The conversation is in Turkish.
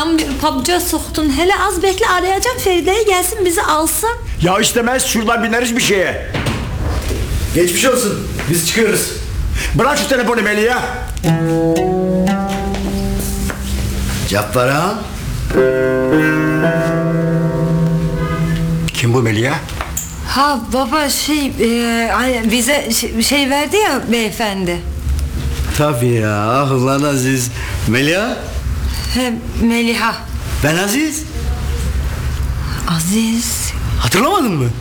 Adamı bir pabuca soktun. Hele az bekle, arayacağım Feride'yi, gelsin bizi alsın. Ya istemez, şuradan bineriz bir şeye. Geçmiş olsun. Biz çıkıyoruz. Bırak şu telefonu Melih'e. Cappar ağam. Kim bu Melih'e? Ha baba hani bize şey verdi ya beyefendi. Tabii ya. Ah ulan Aziz. Melia. He, Meliha. Ben Aziz. Aziz. Hatırlamadın mı?